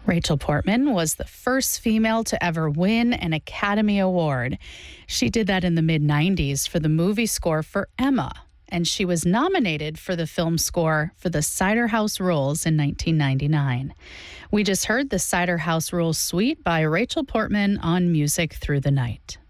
Rachel Portman was the first female to ever win an Academy Award. She did that in the mid-90s for the movie score for Emma, and she was nominated for the film score for the Cider House Rules in 1999. We just heard the Cider House Rules Suite by Rachel Portman on Music Through the Night.